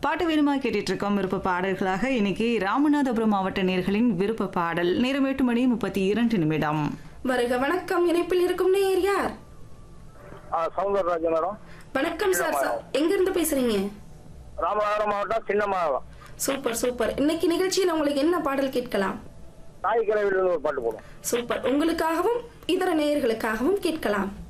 பாட்டு வேணுமா கேட்டுட்டு இருக்கோம். விருப்ப பாடல்களாக இன்னைக்கு ராமநாதபுரம் மாவட்ட நேயர்களின் விருப்ப பாடல். நேரம் 8:32. வருக வணக்கம். இணைப்பில் இருக்கும் நேயர் யார்? சௌந்தரராஜன் மேடம். வணக்கம் சார். எங்க இருந்து பேசுறீங்க? ராமநாதபுரம் மாவட்டம் சின்னமாவளம். Super super. இன்னைக்கு நிகழ்ச்சியில் உங்களுக்கு என்ன பாடல் கேட்கலாம்? தாய் கிழவிலிருந்து ஒரு பாட்டு போடும். சூப்பர். உங்களுக்காகவும் இதர நேயர்களுக்காகவும் கேட்கலாம்.